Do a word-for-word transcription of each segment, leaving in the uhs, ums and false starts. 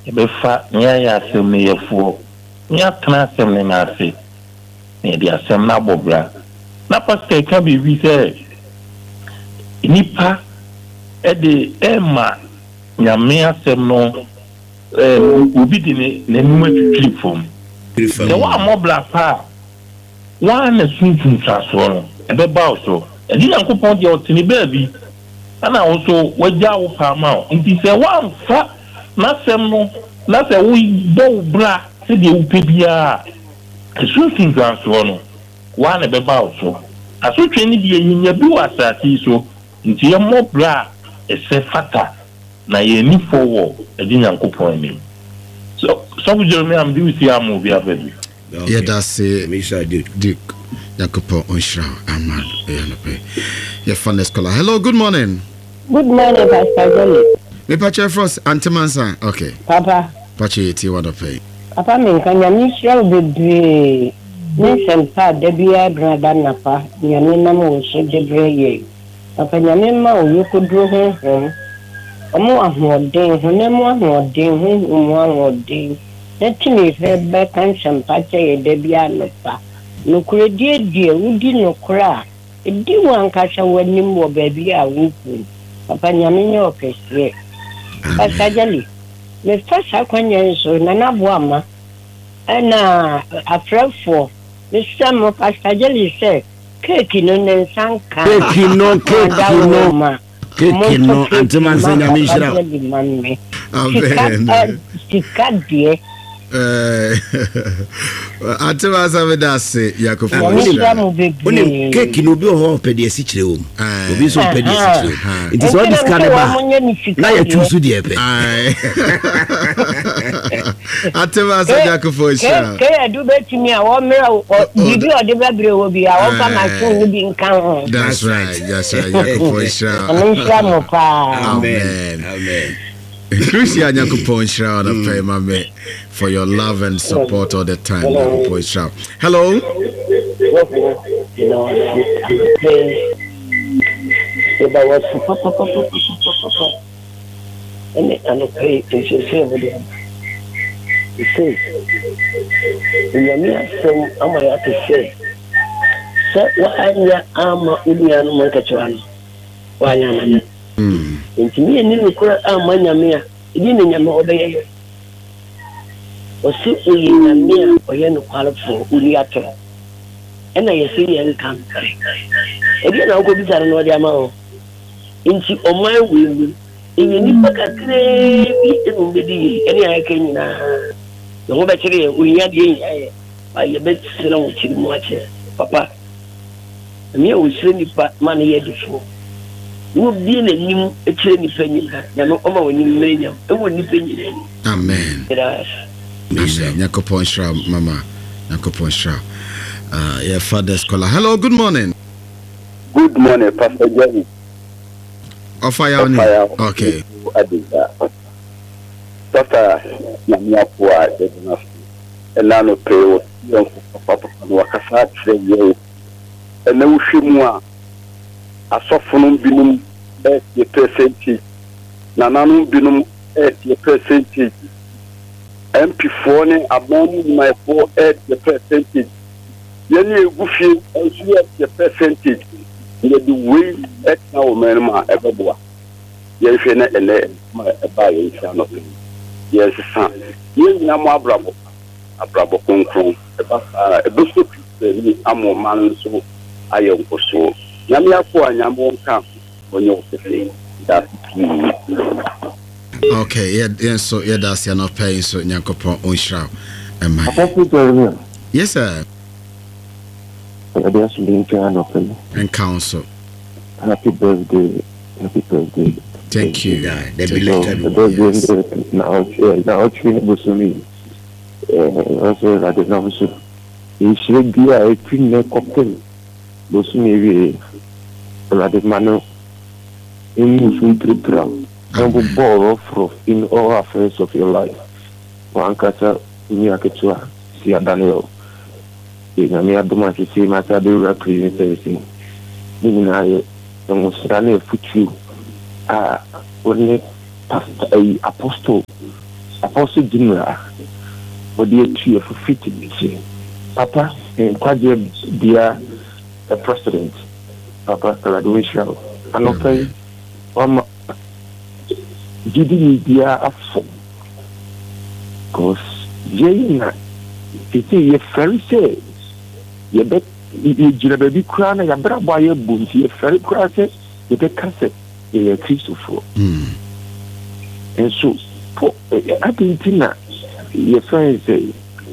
ebefa nya ya asem ne yefo nya tena asem ne na ase ne di asem na bobra na pastor ka bibi se nipa e de ema nyame asem no eh obi di ne nemu atwitwi fom se wa mobla pa wa na sunsun traso no ebe ba so e di Nyankopon de otini baabi ana also wagya wo pa ma nti se wa mfa na sem no na se wo bo bra se de wo pebia sunsun traso no wa na be ba so asotwe ni de yinya bi wa asati so nti ye mobla e se fata na ye ni forward e di Nyankopon ni so so Jeremy am do see am obi abedu yeah that's it Misha Dick Nyankopon onshra aman e no pe ye funnest caller. Hello, good morning. Good morning, Pastor Johnny. Me pache frost antimansa. Okay. Papa. Pache ti wada pay. Papa me kan ya Misha bebre. Ni sempa debia brada napa. Nyame na mo so debre ye. Papa nyame ma o yokodro ho ho. Omo ahoden ho na mo ahoden ho mo ahoden. Netini fe be kan sempa che ye debia napa. No kure die die wudi no kura. Edi wan ka sha wani mo baby a wuku. Papa nyame nye okese. Pastor Jali. Me fasa kwanya so na na boama. Ana afrafo. Me samo Pastor Jali se cake no nensanka. Cake no cake no. Cake no antimansa nyame shira. Amen. Sikadie. Eh Atima Savedase Yakofo Oni cake no bi ho pede asi kire wo obi so pede asi kire it is all this kind of na ya chusu de epe Atima Yakofo sha ke adu betimi a wo mera bibi o de bebre wo bi a wo fa ma tun ni bi nkan ho. That's right, that's right, Yakofo sha Amen, amen. Christian Yakupon Shroud of pray, mame, for your love and support all the time. Yakupon Shroud. Hello. Mm. Nti me ni nukura amanya me a edi ne nyame obeye osi oyi nyame a oye no kwalfo uri ato ena yesi ye nkan edi na ko bizara no de ama o nti omai wewu eyi ni pakakre bi enu bedi eni ayake nyina no ho be kire oyi ade yi aye aye be sira wo kiri mu ache papa me o sire ni pa man ye difo wo bi na nim e kire ni panyina na no oma woni mmenyam e woni panyina. Amen. Amen. Yakopon Shra mama Yakopon Shra uh yeah father's caller. Hello, good morning. Good morning, Pastor Jerry. Ofaya oni. Okay. Pastor Nyamia kwa edna ela no peo yon papa no wakasa tre ye e na uhwemu a asofunu binum e percentage na nanu binum e percentage M P four ne abonu my four e percentage yeni egufie ensu e percentage ye the way et na o menma ebeboa ye hwe na ele ma eba ye hwa no yes san ye nyina mo abrabo abrabo konkron eba ebeso ni amo man so aye nkoso nyame akọ anyamo nka onye ofese that okay yeah yeah so yeah that's ya no pay so Nyankopon onhira am yes sir Yes, and council. Happy birthday, happy birthday. Thank you. Yeah, the belated now, now, Busumi. Also, that is not so. He should be a twin cocktail. Busumi, Radis Mano, in Muslim ground, and will borrow from in all affairs of your life. One casa, Niakatua, Sia Daniel. Na me adoma se se mata de ura prison ni na ye no srane futu a only pastor apostle Apostle General, but they are for fitting. Papa, and Quadia, dear the president, Papa, graduation, and okay, um, didn't dear a phone. Because, Jane, it is a very says, you bet you baby crown and a bra by a boom, you very crashes, you bet cassette in a Christopher. And so, I think your friend say,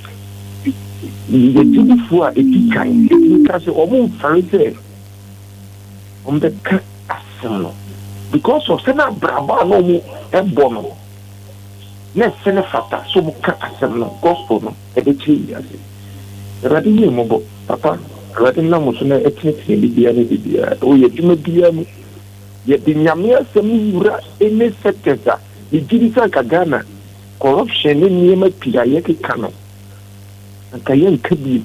you get before it kind, because you almost very say, on the cat as because of Senna Brava no more and Bono. Next Senna Fata, so much as a gospel, and the tree as it. Radin Mobo, Papa, Radin Namusuna, ethnic in the Biana, oh, yet you may be a yet the Yamia Samura in a sector. The Jirisa Kagana, corruption in Yema Piayaki Kano, and Kayan Kabi.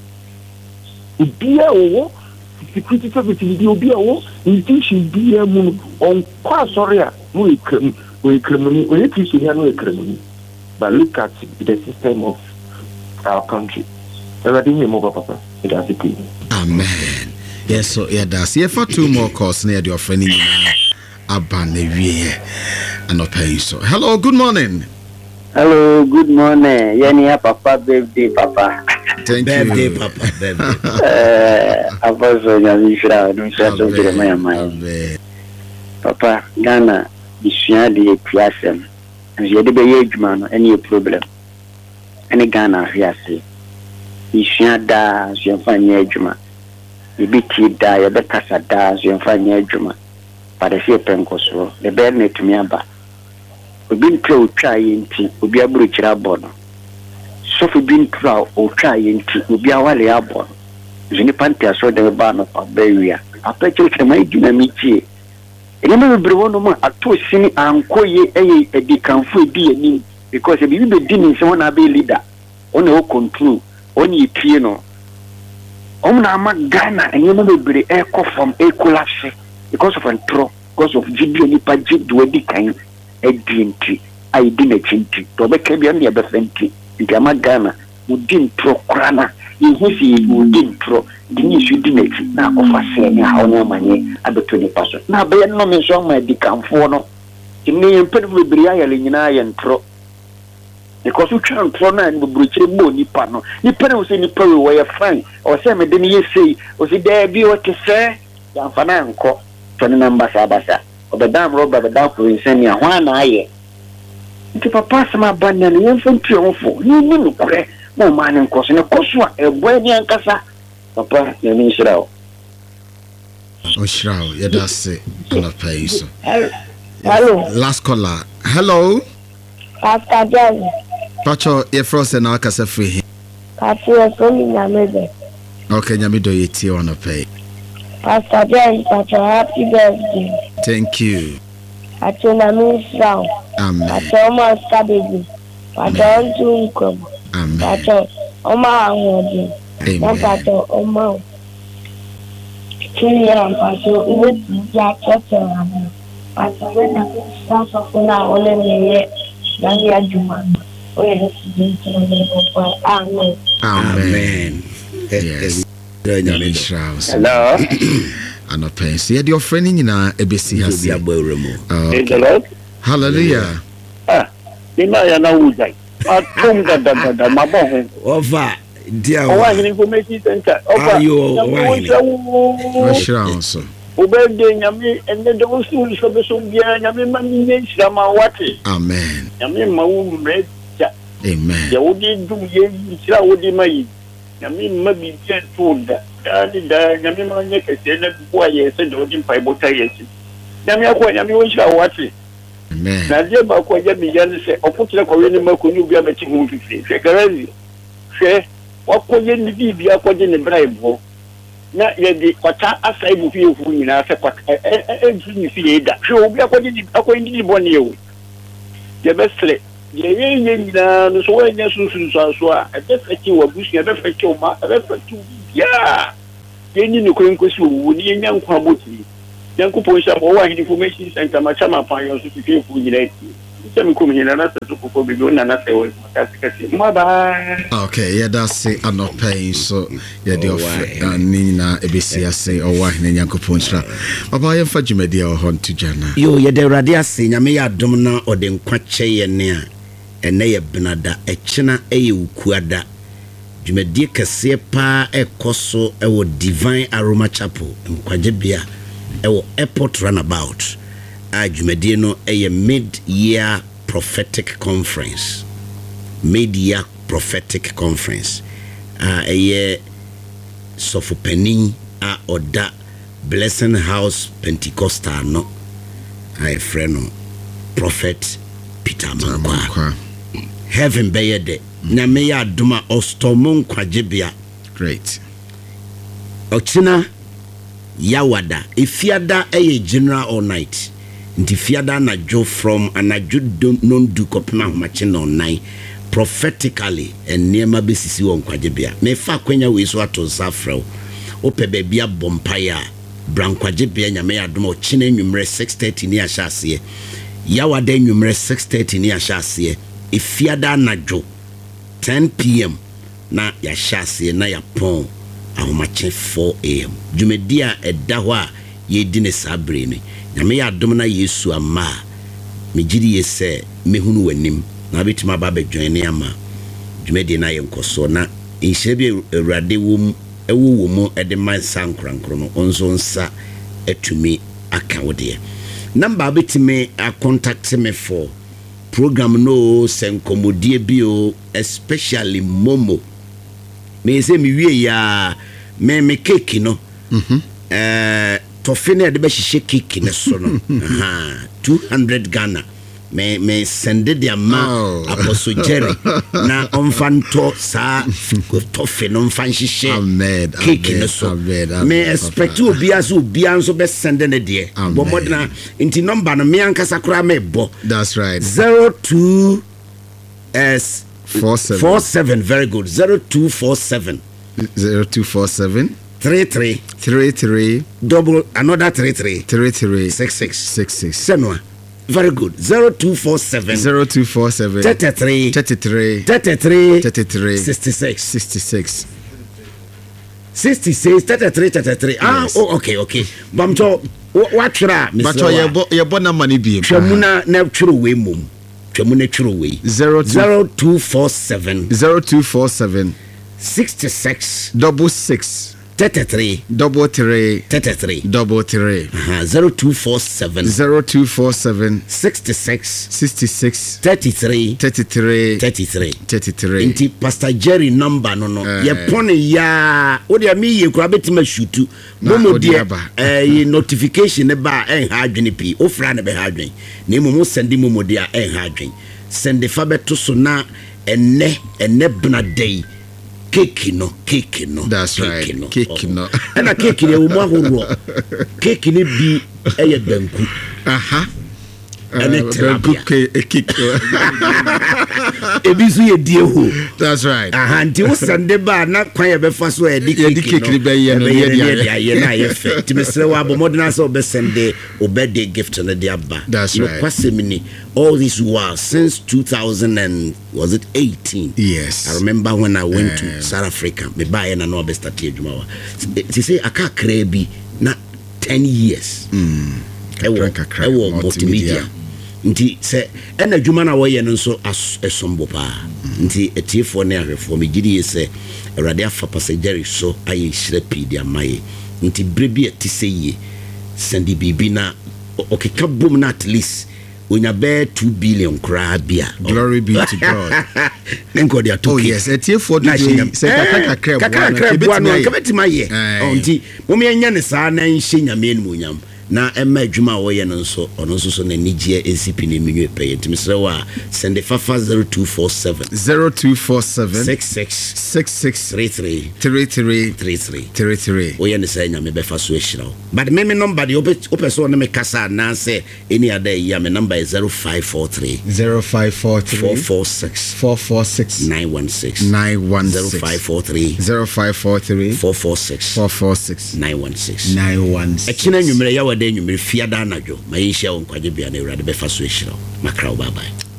Ubia or security service in the Ubia, in teaching Bia Moon on Quasoria, we come, we criminal, we teach you criminal. But look at the system of our country. Everything you move, Papa, it has a key. Amen. Yes, so yeah, that's here for two more calls near your friend. Abanewie and not paying so. Hello, good morning. Hello, good morning. Yani Papa birthday, Papa. Thank birthday, you. Papa. Birthday. Eh, Apostle Nyamishra, Nyamishra to Jeremiah Mai. Papa, Ghana, isua de piasem. Nje de be yedwuma no any problem. Any Ghana hiase. Isua da, so yemfa adwuma. Ibiti da, ye be kasa da, so yemfa adwuma. But if you penkoso, the bear net to me about. We've been through trying to be able to chirabono. So we've been through or trying to be our labor. Zinipantia saw the ban of barrier. I bet you can make dynamite. And remember, Bruno, I told Sini and Koye a decanfu D because if you be dealing someone a be leader, on no control, only piano. Omna Ghana and you know be echo from a collapse. Because of antro, because of G B nipa G dwedi kan edinti ai di na chinti to be ka bia na be fenti nti amagana mudin tro krana ihusi mudin tro di ni su di na chi na ofa se ni ha ona manye abeto ni paso na be no me so ma di kanfo no ti ni empe be bria ya le nyina ya ntro because we try ntro na ni bubruchire mo nipa no nipa na se nipa we we fine o se me de ni yesi o se da bi o te se ya fana nko tony number sabasa obedam roba bedam for insania ho na aye nti papa sama banna ne yemfo ntuomfo ni ni nukure mo ma ne nkoso ne koso a ebo ani ankasa papa ne ni shirawo o shirawo ya da se ala pay so Hello. Last caller. Hello. Pastor John. Pacho ye froze na akasa free. Pastor Soni Nyamebe. Okay, Nyamido yeti on pay. Pastor John, Pastor, happy birthday. Thank you. Pastor Nyamishra. Amen. Pastor Omar Skabeji. Pastor Ontunkom. Amen. Pastor Omar Ahodi. Amen. Pastor Omar. Kiriam Pastor Uwe Jackson. Pastor Nyamishra Sofuna Olemiye. Nani Ajuma. Oye, Amen. Amen. Yes. Hello. And a pense. Yeah, your friend in a B C has a boy Hello. Hallelujah. Ah, Nina yana uzai. Atunga da da da mabon. Over. Dear. Oh, I information center. Are you? Assurance. Obede nyame ene de wosu so be so bia nyame ma ni nyira ma wate. Amen. Nyame ma wo mre ja. Amen. Ya wodi dum ye nyira wodi mai. Nyame ma bi je to da. Da da nyame ma nye kese na bo aye se de wodi mpai bota yesi. Nyame akwa nyame wo nyira wate. Amen. Na je ba ko je bi yan se oputire ko we ni ma ko ni bia ma ti hu fifi. Se garazi. Se wakoje ni bi bia ko je ne braibo. Na yedi kwata asai bu fie fu nyina se kwata e e ni fie da hwe obi akwaje ni akwaje ni bone ewu ye besle ye ye ye nyina no so wanya sunsun so so a e be fati wa busu e be fati o ma e be fati ya ye ni ni kwen kosi owu ni ye nyankwa boti yankopon sha bo wa information center ma chama pan yo so fie fu nyina ti Some come here and to go be going and say, okay, yeah, that's it. I'm not paying, so yeah, the offer Nina A B C I say or why in Yanko Ponchra. Papa, I am for Jimedia or Hunt to Jana. Yo, yeah, the Radia sing, I may have domina or den quache and near, and nay a benada, a china a uquada. Jimedia Cassia pa a coso, a divine aroma chapel, and Quajabia, a airport runabout. A Jumedino a mid-year prophetic conference. Mid-year prophetic conference. Uh, a year Sofopeni a Oda Blessing House Pentecostal no. A friend Prophet Peter Mankwa. Heaven Bayede. Nameya Duma Ostomon Kwajibia. Great. Ochina Yawada. Ifiada a general all night. Nti fiada na jo from anadwo non du kopema homache no nine prophetically and niema besisi won kwagye me fa kwanya we so ato safrel ope bebia bompaya brankwagye bia nyame adom o chine nwumre six thirty ni ahyase ya wada nwumre six thirty ni ahyase e fiada na jo ten p m na ya hyase na ya pon ahomache four a m dwumedia edda ho a ye di ne sabre ni nyame ya adom na Yesu ama mejiri yese mehunu wanim na betima ba be join ama dwumedi na ye nkoso na nhye bi awurade wom ewo wom ede man sankrankro no onzo nsa atumi aka wode number betime a contact me for program no senkomodie bio especially momo me se mi wie ya me me cake no mhm eh tofine de be hihye cake ne so no aha two hundred Ghana me me sende dia ma oh. Apostle Jerry na onfanto sa tofine no mfan hihye cake ne so me expect obi aso obi anso be sende ne de bo modena inti number no me ankasa kura me bo that's right zero two S four seven four seven very good zero two four seven zero two four seven three three three three double another three three three three six six six six Senwa very good zero two four seven zero two four seven thirty three thirty three thirty three thirty three sixty six sixty six sixty six thirty three thirty three ah oh okay okay bamcho what try Mister But your bo your bona money be twamuna na twiro we mum twamuna twiro we zero two four seven zero two four seven sixty six double six thirty three double three thirty three double three uh-huh. zero two four seven zero two four seven sixty six sixty six thirty three thirty three thirty three thirty three inti Pastor Jerry number no no uh, ye pone ya o de me ye kura betima shutu momo de eh notification ne ba en ha adwene pi o fra ne be ha adwen na momo send momo de en ha adwen send fa beto so na enne enne bna day cake no cake no that's cake right no. Cake no and a cake ni umu ahoro cake ni bi eye banku aha and it cake ebisu ye die ho that's right aha nti wo sande ba na kwan ye be fa so e di cake ni be ye no ye dia ye na ye fe ti mesre wa bo modern so be sende obede gift na dia ba that's right kwasemini all this while since two thousand and was it eighteen yes I remember when I went um, to South Africa me buy na no be start adwuma wa ti say aka kra bi na ten years mm kakra multimedia nti se ena adwuma na wo ye no so esombo pa nti etiefo na ahwefo me gidi se awrade afa Pastor Jerry so aye hire pi dia maye nti brebi etise ye sendi bibi na okeka boom na at least onya be two billion kra bia glory be to God nenko dia to oh yes etiefo do se kakra kakra bua no kebeti maye nti mo me nya ne saa na nhye nyame enu onyam na emma adwuma wo ye no nso ono nso so na nigie ncp ne menwe pay ntimisre wa send the fafa zero two four seven zero two four seven six six six six three three three three three three three three wo ye ne say nya me be fa so ehira but me me number de opeso na me kasa na say any other ya me number is zero five four three zero five four three four four six four four six nine one six nine one six zero five four three zero five four three four four six four four six nine one six nine one six ekina nwumre ya fiada nwumere fiada anadwo ma yɛnhyia wo nkwagye bia na awurade bɛfa so ahyira wo makra wo bye bye